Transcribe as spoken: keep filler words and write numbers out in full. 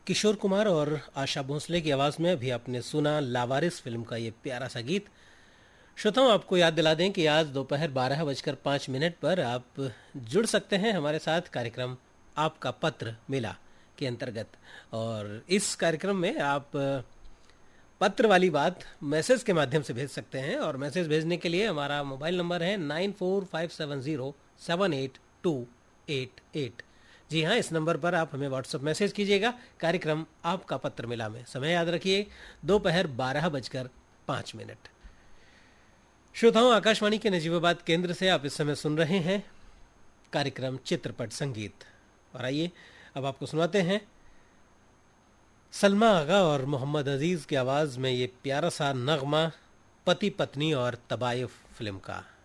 किशोर कुमार और आशा भोसले की आवाज़ में अभी आपने सुना लावारिस फिल्म का ये प्यारा सा गीत। श्रोताओं, आपको याद दिला दें कि आज दोपहर बारह बजकर पाँच मिनट पर आप जुड़ सकते हैं हमारे साथ कार्यक्रम आपका पत्र मिला के अंतर्गत। और इस कार्यक्रम में आप पत्र वाली बात मैसेज के माध्यम से भेज सकते हैं। और मैसेज भेजने के लिए हमारा मोबाइल नंबर है nine four five seven zero seven eight to eight eight. जी हाँ, इस नंबर पर आप हमें व्हाट्सएप मैसेज कीजिएगा कार्यक्रम आपका पत्र मिला में। समय याद रखिए, दोपहर बारह बजकर पाँच मिनट। श्रोताओं, आकाशवाणी के नजीबाबाद केंद्र से आप इस समय सुन रहे हैं कार्यक्रम चित्रपट संगीत। और आइए अब आपको सुनाते हैं सलमा आगा और मोहम्मद अजीज की आवाज़ में ये प्यारा सा नगमा पति पत्नी और तबाइफ फिल्म का।